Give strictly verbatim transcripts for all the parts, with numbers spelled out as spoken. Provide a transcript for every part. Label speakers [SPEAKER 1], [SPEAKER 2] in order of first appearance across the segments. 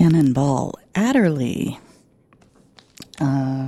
[SPEAKER 1] Cannonball Adderley. Uh,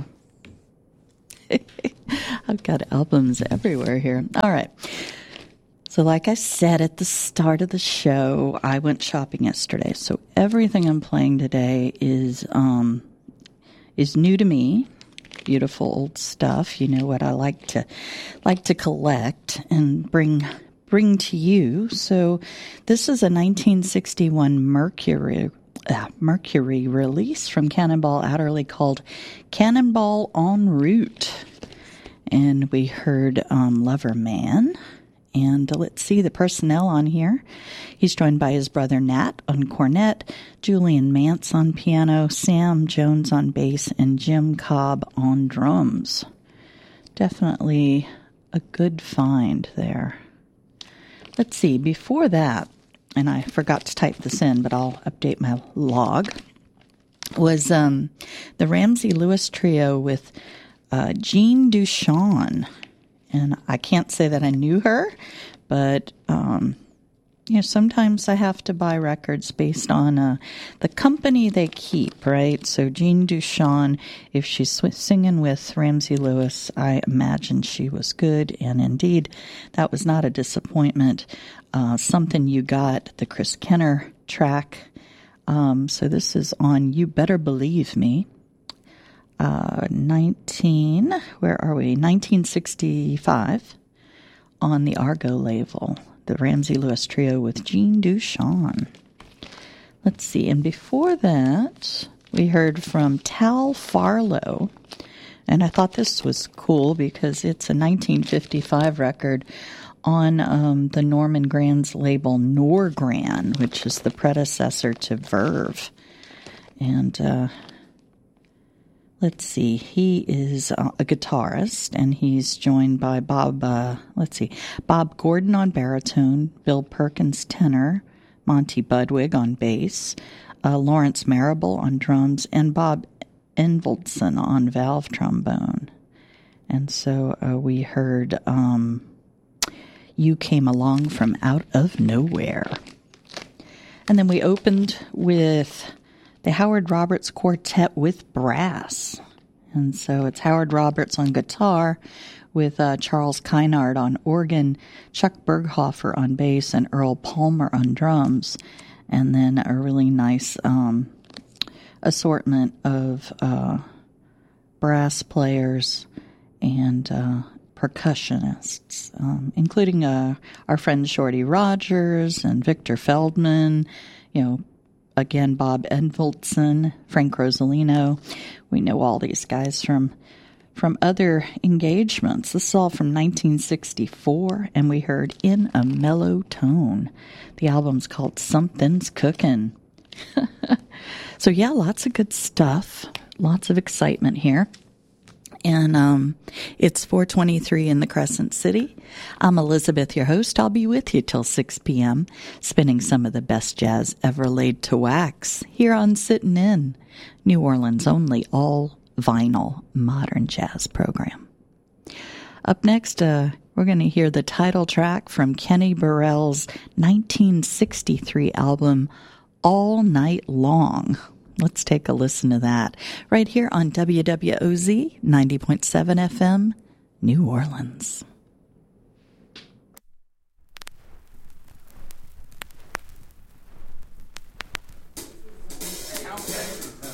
[SPEAKER 1] I've got albums everywhere here. All right. So like I said at the start of the show, I went shopping yesterday. So everything I'm playing today is um, is new to me. Beautiful old stuff. You know what I like to like to collect and bring bring to you. So this is a nineteen sixty-one Mercury uh, Mercury release from Cannonball Adderley called Cannonball En Route. And we heard um, Lover Man. And let's see the personnel on here. He's joined by his brother Nat on cornet, Julian Mance on piano, Sam Jones on bass, and Jim Cobb on drums. Definitely a good find there. Let's see, before that, and I forgot to type this in, but I'll update my log, was um, the Ramsey Lewis Trio with uh, Jean Duchon. And I can't say that I knew her, but, um, you know, sometimes I have to buy records based on uh, the company they keep, right? So Jean Duchon, if she's singing with Ramsey Lewis, I imagine she was good. And indeed, that was not a disappointment. Uh, Something You Got, the Chris Kenner track. Um, so this is on You Better Believe Me. Uh, nineteen, where are we? nineteen sixty-five on the Argo label, the Ramsey Lewis Trio with Jean Duchon. Let's see, and before that, we heard from Tal Farlow, and I thought this was cool because it's a nineteen fifty-five record on um, the Norman Granz label Norgran, which is the predecessor to Verve, and uh let's see, he is a guitarist, and he's joined by Bob, uh, let's see, Bob Gordon on baritone, Bill Perkins tenor, Monty Budwig on bass, uh, Lawrence Marable on drums, and Bob Envoldson on valve trombone. And so uh, we heard um, You Came Along from Out of Nowhere. And then we opened with the Howard Roberts Quartet with brass. And so it's Howard Roberts on guitar with uh, Charles Kynard on organ, Chuck Berghofer on bass, and Earl Palmer on drums. And then a really nice um, assortment of uh, brass players and uh, percussionists, um, including uh, our friend Shorty Rogers and Victor Feldman, you know, again, Bob Envoldson, Frank Rosalino. We know all these guys from from other engagements. This is all from nineteen sixty-four, and we heard In a Mellow Tone. The album's called Something's Cookin'. So, yeah, lots of good stuff. Lots of excitement here. And um, it's four twenty-three in the Crescent City. I'm Elizabeth, your host. I'll be with you till six p.m., spinning some of the best jazz ever laid to wax here on Sittin' In, New Orleans' only all-vinyl modern jazz program. Up next, uh, we're going to hear the title track from Kenny Burrell's nineteen sixty-three album, All Night Long. Let's take a listen to that right here on W W O Z ninety point seven F M, New Orleans.
[SPEAKER 2] Okay.